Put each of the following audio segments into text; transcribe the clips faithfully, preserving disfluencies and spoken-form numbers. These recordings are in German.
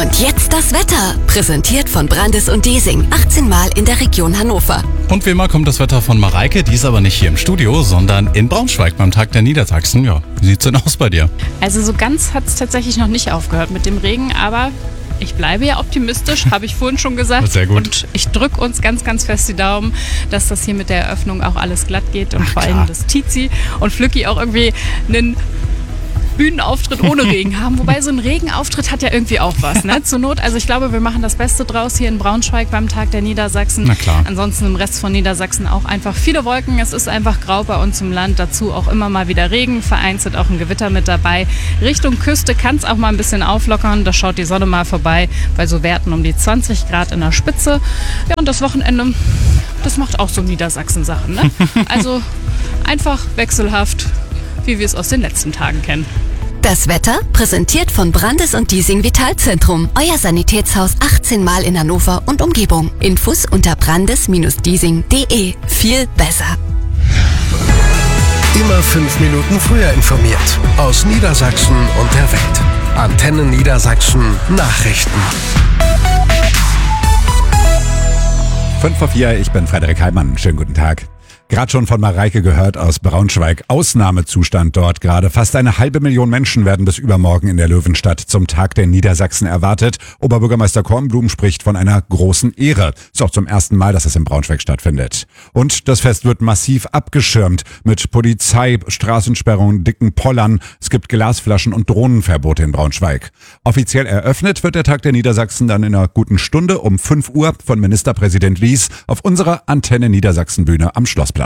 Und jetzt das Wetter. Präsentiert von Brandis und Desing. achtzehn Mal in der Region Hannover. Und wie immer kommt das Wetter von Mareike. Die ist aber nicht hier im Studio, sondern in Braunschweig beim Tag der Niedersachsen. Ja, wie sieht's denn aus bei dir? Also so ganz hat es tatsächlich noch nicht aufgehört mit dem Regen, aber ich bleibe ja optimistisch, habe ich vorhin schon gesagt. Sehr gut. Und ich drücke uns ganz, ganz fest die Daumen, dass das hier mit der Eröffnung auch alles glatt geht und Ach, vor klar. allem, dass Tizi und Flücki auch irgendwie einen Bühnenauftritt ohne Regen haben. Wobei so ein Regenauftritt hat ja irgendwie auch was, ne? Zur Not, also ich glaube, wir machen das Beste draus hier in Braunschweig beim Tag der Niedersachsen. Na klar. Ansonsten im Rest von Niedersachsen auch einfach viele Wolken. Es ist einfach grau bei uns im Land. Dazu auch immer mal wieder Regen, vereinzelt auch ein Gewitter mit dabei. Richtung Küste kann es auch mal ein bisschen auflockern. Da schaut die Sonne mal vorbei bei so Werten um die zwanzig Grad in der Spitze. Ja, und das Wochenende, das macht auch so Niedersachsen-Sachen, ne? Also einfach wechselhaft, wie wir es aus den letzten Tagen kennen. Das Wetter präsentiert von Brandis und Desing Vitalzentrum. Euer Sanitätshaus achtzehn Mal in Hannover und Umgebung. Infos unter brandis Bindestrich desing Punkt de. Viel besser. Immer fünf Minuten früher informiert. Aus Niedersachsen und der Welt. Antenne Niedersachsen Nachrichten. fünf vor vier, ich bin Frederik Heimann. Schönen guten Tag. Gerade schon von Mareike gehört aus Braunschweig. Ausnahmezustand dort gerade. Fast eine halbe Million Menschen werden bis übermorgen in der Löwenstadt zum Tag der Niedersachsen erwartet. Oberbürgermeister Kornblum spricht von einer großen Ehre. Ist auch zum ersten Mal, dass es in Braunschweig stattfindet. Und das Fest wird massiv abgeschirmt mit Polizei, Straßensperrungen, dicken Pollern. Es gibt Glasflaschen und Drohnenverbote in Braunschweig. Offiziell eröffnet wird der Tag der Niedersachsen dann in einer guten Stunde um fünf Uhr von Ministerpräsident Lies auf unserer Antenne Niedersachsen Bühne am Schlossplatz.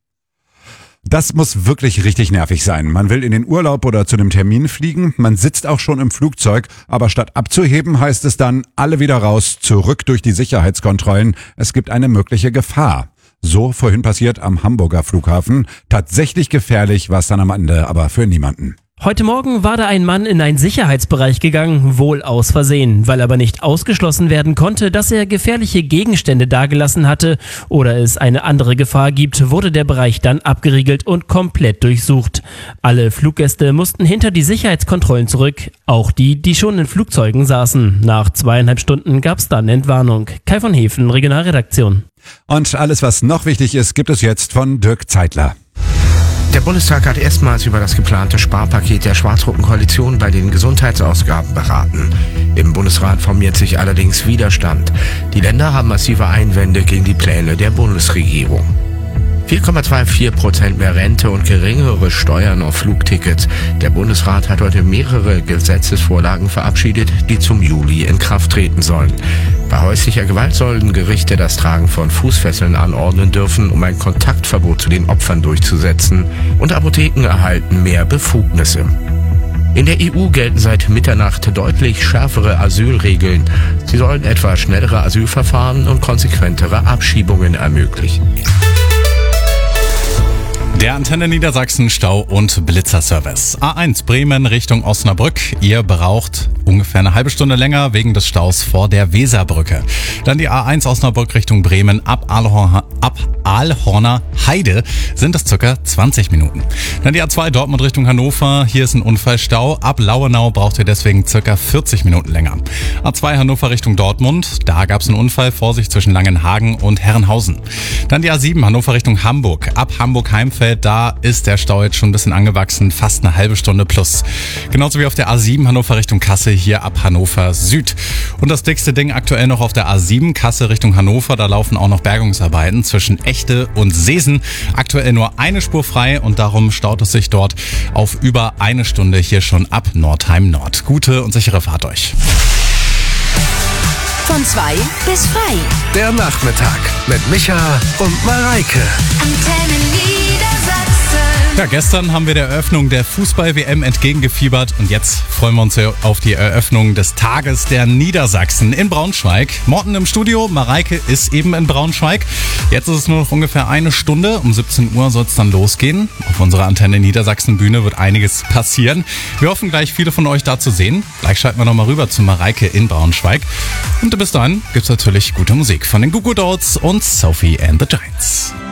Das muss wirklich richtig nervig sein. Man will in den Urlaub oder zu einem Termin fliegen, man sitzt auch schon im Flugzeug, aber statt abzuheben heißt es dann, alle wieder raus, zurück durch die Sicherheitskontrollen. Es gibt eine mögliche Gefahr. So vorhin passiert am Hamburger Flughafen. Tatsächlich gefährlich war es dann am Ende, aber für niemanden. Heute Morgen war da ein Mann in einen Sicherheitsbereich gegangen, wohl aus Versehen, weil aber nicht ausgeschlossen werden konnte, dass er gefährliche Gegenstände dagelassen hatte oder es eine andere Gefahr gibt, wurde der Bereich dann abgeriegelt und komplett durchsucht. Alle Fluggäste mussten hinter die Sicherheitskontrollen zurück, auch die, die schon in Flugzeugen saßen. Nach zweieinhalb Stunden gab's dann Entwarnung. Kai von Hefen, Regionalredaktion. Und alles, was noch wichtig ist, gibt es jetzt von Dirk Zeitler. Der Bundestag hat erstmals über das geplante Sparpaket der schwarz-roten Koalition bei den Gesundheitsausgaben beraten. Im Bundesrat formiert sich allerdings Widerstand. Die Länder haben massive Einwände gegen die Pläne der Bundesregierung. vier Komma vierundzwanzig Prozent mehr Rente und geringere Steuern auf Flugtickets. Der Bundesrat hat heute mehrere Gesetzesvorlagen verabschiedet, die zum Juli in Kraft treten sollen. Bei häuslicher Gewalt sollen Gerichte das Tragen von Fußfesseln anordnen dürfen, um ein Kontaktverbot zu den Opfern durchzusetzen. Und Apotheken erhalten mehr Befugnisse. In der E U gelten seit Mitternacht deutlich schärfere Asylregeln. Sie sollen etwa schnellere Asylverfahren und konsequentere Abschiebungen ermöglichen. Der Antenne Niedersachsen Stau- und Blitzerservice. A eins Bremen Richtung Osnabrück. Ihr braucht ungefähr eine halbe Stunde länger wegen des Staus vor der Weserbrücke. Dann die A eins Osnabrück Richtung Bremen ab Aalhorner, ab Aalhorner Heide sind es circa zwanzig Minuten. Dann die A zwei Dortmund Richtung Hannover. Hier ist ein Unfallstau. Ab Lauenau braucht ihr deswegen circa vierzig Minuten länger. A zwei Hannover Richtung Dortmund. Da gab es einen Unfall. Vorsicht zwischen Langenhagen und Herrenhausen. Dann die A sieben Hannover Richtung Hamburg. Ab Hamburg-Heimfeld. Da ist der Stau jetzt schon ein bisschen angewachsen, fast eine halbe Stunde plus. Genauso wie auf der A sieben Hannover Richtung Kassel, hier ab Hannover Süd. Und das dickste Ding aktuell noch auf der A sieben Kassel Richtung Hannover, da laufen auch noch Bergungsarbeiten zwischen Echte und Seesen. Aktuell nur eine Spur frei und darum staut es sich dort auf über eine Stunde hier schon ab Nordheim Nord. Gute und sichere Fahrt euch. Von zwei bis frei. Der Nachmittag mit Micha und Mareike. Antenne Niedersachsen. Ja, gestern haben wir der Eröffnung der Fußball-W M entgegengefiebert und jetzt freuen wir uns auf die Eröffnung des Tages der Niedersachsen in Braunschweig. Morten im Studio, Mareike ist eben in Braunschweig. Jetzt ist es nur noch ungefähr eine Stunde. Um siebzehn Uhr soll es dann losgehen. Auf unserer Antenne Niedersachsen Bühne wird einiges passieren. Wir hoffen gleich viele von euch da zu sehen. Gleich schalten wir nochmal rüber zu Mareike in Braunschweig. Und bis dahin gibt's natürlich gute Musik von den Goo Goo Dolls und Sophie and the Giants.